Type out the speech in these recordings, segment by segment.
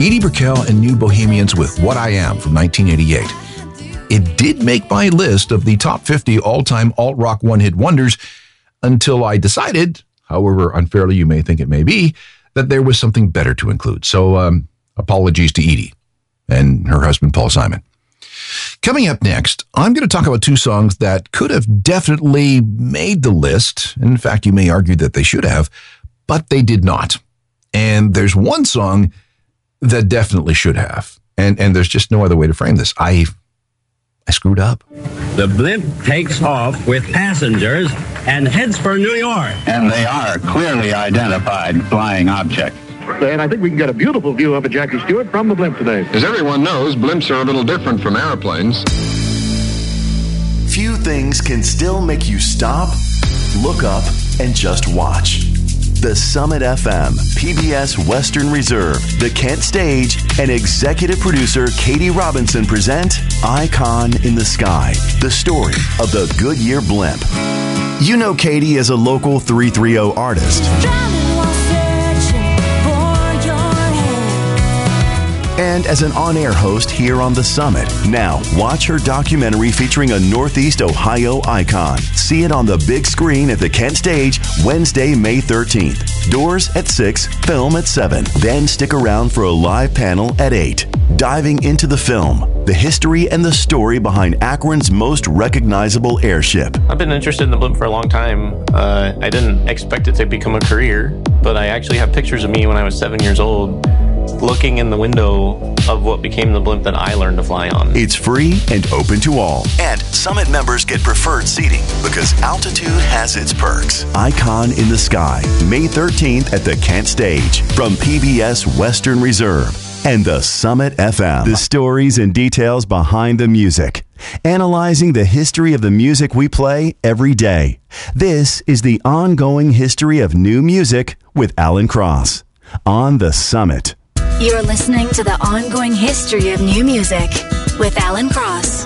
Edie Brickell and New Bohemians with What I Am from 1988. It did make my list of the top 50 all-time alt-rock one-hit wonders until I decided, however unfairly you may think it may be, that there was something better to include. So apologies to Edie and her husband, Paul Simon. Coming up next, I'm going to talk about two songs that could have definitely made the list. In fact, you may argue that they should have, but they did not. And there's one song that definitely should have. And there's just no other way to frame this. I screwed up. The blimp takes off with passengers and heads for New York. And they are clearly identified flying objects. And I think we can get a beautiful view of a Jackie Stewart from the blimp today. As everyone knows, blimps are a little different from airplanes. Few things can still make you stop, look up, and just watch. The Summit FM, PBS Western Reserve, the Kent Stage, and executive producer Katie Robinson present Icon in the Sky, the story of the Goodyear blimp. You know Katie as a local 330 artist. And as an on-air host here on The Summit. Now, watch her documentary featuring a Northeast Ohio icon. See it on the big screen at the Kent Stage Wednesday, May 13th. Doors at 6, film at 7. Then stick around for a live panel at 8. Diving into the film, the history and the story behind Akron's most recognizable airship. I've been interested in the blimp for a long time. I didn't expect it to become a career, but I actually have pictures of me when I was 7 years old looking in the window of what became the blimp that I learned to fly on. It's free and open to all. And Summit members get preferred seating because altitude has its perks. Icon in the Sky, May 13th at the Kent Stage from PBS Western Reserve and the Summit FM. The stories and details behind the music. Analyzing the history of the music we play every day. This is the ongoing history of new music with Alan Cross on the Summit. You're listening to the ongoing history of new music with Alan Cross.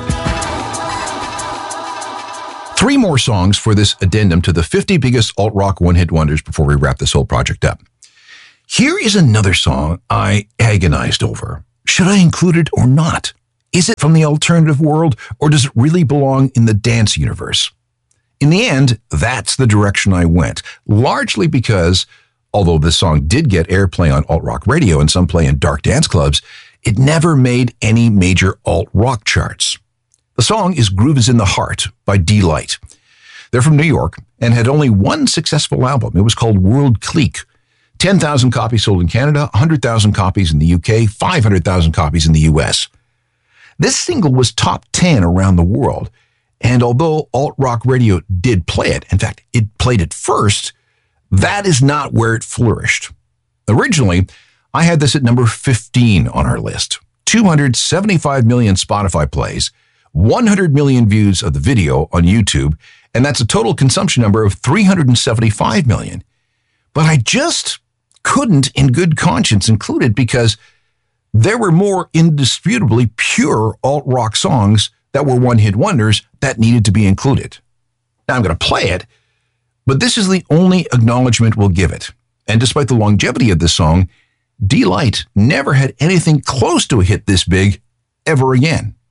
3 more songs for this addendum to the 50 biggest alt-rock one-hit wonders before we wrap this whole project up. Here is another song I agonized over. Should I include it or not? Is it from the alternative world, or does it really belong in the dance universe? In the end, that's the direction I went, largely because although this song did get airplay on alt-rock radio and some play in dark dance clubs, it never made any major alt-rock charts. The song is Groove is in the Heart by D-Light. They're from New York and had only one successful album. It was called World Clique. 10,000 copies sold in Canada, 100,000 copies in the UK, 500,000 copies in the US. This single was top 10 around the world, and although alt-rock radio did play it, in fact, it played it first, that is not where it flourished. Originally, I had this at number 15 on our list. 275 million Spotify plays, 100 million views of the video on YouTube, and that's a total consumption number of 375 million. But I just couldn't, in good conscience, include it because there were more indisputably pure alt-rock songs that were one-hit wonders that needed to be included. Now I'm going to play it, but this is the only acknowledgement we'll give it. And despite the longevity of this song, D-Light never had anything close to a hit this big ever again.